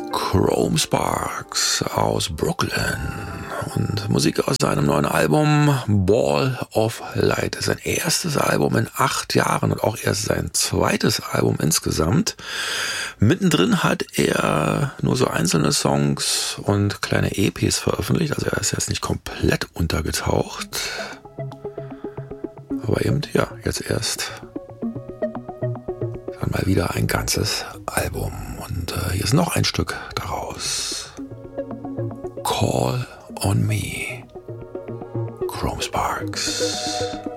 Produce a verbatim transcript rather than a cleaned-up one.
Chrome Sparks aus Brooklyn und Musik aus seinem neuen Album Ball of Light. Das ist sein erstes Album in acht Jahren und auch erst sein zweites Album insgesamt. Mittendrin hat er nur so einzelne Songs und kleine E Ps veröffentlicht, also er ist jetzt nicht komplett untergetaucht. Aber eben, ja, jetzt erst dann mal wieder ein ganzes Album. Und äh, hier ist noch ein Stück daraus. Call on Me. Chrome Sparks.